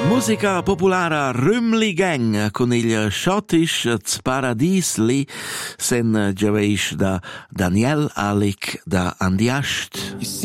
Musica populara Rümli Gang con il Schottisch Paradis li sen giaveisch da Daniel Alic da Andiast.